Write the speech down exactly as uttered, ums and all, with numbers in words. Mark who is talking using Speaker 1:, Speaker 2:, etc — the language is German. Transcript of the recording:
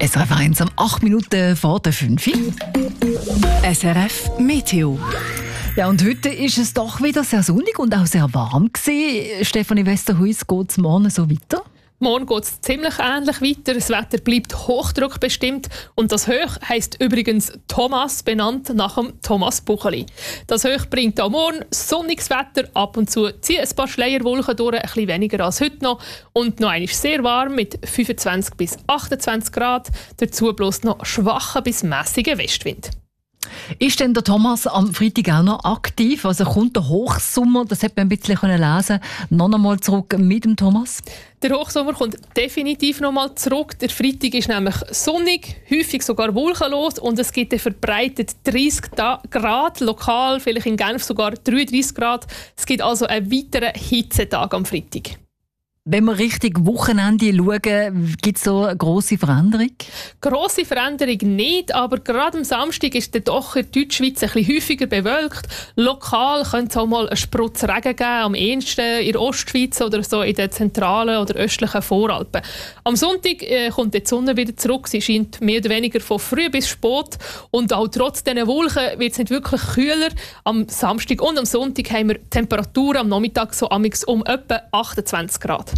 Speaker 1: S R F eins um acht Minuten vor der fünf.
Speaker 2: S R F Meteo.
Speaker 1: Ja, und heute ist es doch wieder sehr sonnig und auch sehr warm gewesen. Stefanie Westerhuis, geht es morgen so weiter?
Speaker 3: Morgen geht es ziemlich ähnlich weiter. Das Wetter bleibt hochdruckbestimmt und das Hoch heisst übrigens Thomas, benannt nach dem Thomas Bucheli. Das Hoch bringt auch morgen sonniges Wetter. Ab und zu ziehen ein paar Schleierwolken durch, ein bisschen weniger als heute noch. Und noch einmal sehr warm mit fünfundzwanzig bis achtundzwanzig Grad. Dazu bloß noch schwacher bis mässiger Westwind.
Speaker 1: Ist denn der Thomas am Freitag auch noch aktiv? Also kommt der Hochsommer, das hat man ein bisschen lesen, noch einmal zurück mit dem Thomas?
Speaker 3: Der Hochsommer kommt definitiv noch mal zurück. Der Freitag ist nämlich sonnig, häufig sogar wolkenlos und es gibt verbreitet dreißig Grad, lokal vielleicht in Genf sogar dreiunddreißig Grad. Es gibt also einen weiteren Hitzetag am Freitag.
Speaker 1: Wenn wir Richtung Wochenende schauen, gibt es so eine grosse Veränderung?
Speaker 3: Grosse Veränderung nicht, aber gerade am Samstag ist der doch in Deutschschweiz ein bisschen häufiger bewölkt. Lokal könnte es auch mal einen Sprutz Regen geben, am ehesten in der Ostschweiz oder so in den zentralen oder östlichen Voralpen. Am Sonntag äh, kommt die Sonne wieder zurück. Sie scheint mehr oder weniger von früh bis spät. Und auch trotz diesen Wolken wird es nicht wirklich kühler. Am Samstag und am Sonntag haben wir Temperaturen am Nachmittag so amix um etwa achtundzwanzig Grad.